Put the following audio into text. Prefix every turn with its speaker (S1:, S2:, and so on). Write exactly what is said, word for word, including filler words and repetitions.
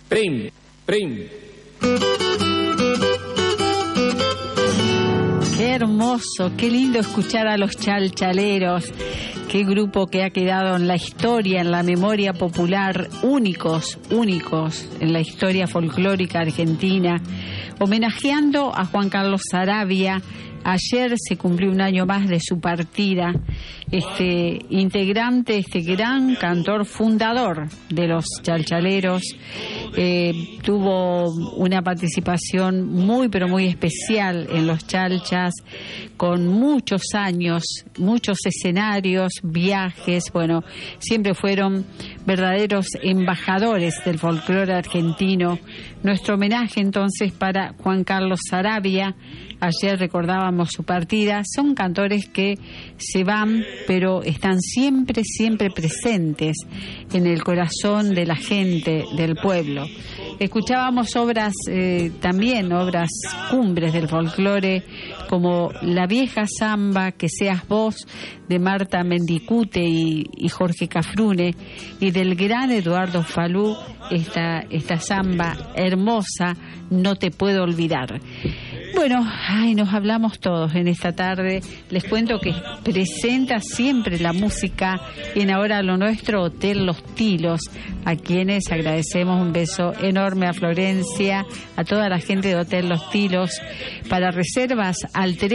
S1: Prim, prim.
S2: Qué hermoso, qué lindo escuchar a los chalchaleros. Qué grupo que ha quedado en la historia, en la memoria popular, únicos, únicos en la historia folclórica argentina. Homenajeando a Juan Carlos Saravia, ayer se cumplió un año más de su partida, este integrante, este gran cantor fundador de los chalchaleros. Eh, tuvo una participación muy pero muy especial en los chalchas, con muchos años, muchos escenarios, viajes. Bueno, siempre fueron verdaderos embajadores del folclore argentino. Nuestro homenaje entonces para Juan Carlos Saravia. Ayer recordábamos su partida. Son cantores que se van, pero están siempre, siempre presentes en el corazón de la gente, del pueblo. Escuchábamos obras, eh, también obras cumbres del folclore, como La vieja samba, Que seas vos, de Marta Mendicute y, y Jorge Cafrune, y del gran Eduardo Falú, esta, esta samba hermosa, No te puedo olvidar. Bueno, ay, nos hablamos todos en esta tarde. Les cuento que presenta siempre la música en Ahora lo Nuestro, Hotel Los Tilos, a quienes agradecemos. Un beso enorme a Florencia, a toda la gente de Hotel Los Tilos. Para reservas al